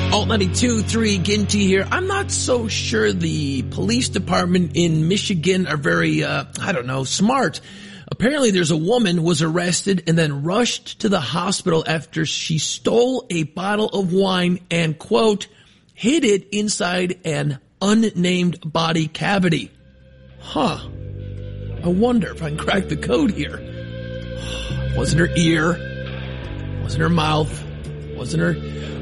Alt 92.3 Ginty here. I'm not so sure the police department in Michigan are very, smart. Apparently there's a woman who was arrested and then rushed to the hospital after she stole a bottle of wine and, quote, hid it inside an unnamed body cavity. I wonder if I can crack the code here. Wasn't her ear, wasn't her mouth, wasn't her